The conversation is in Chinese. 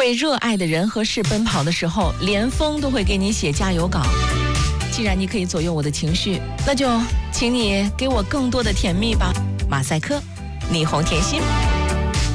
为热爱的人和事奔跑的时候，连风都会给你写加油稿。既然你可以左右我的情绪，那就请你给我更多的甜蜜吧。马赛克，霓虹甜心。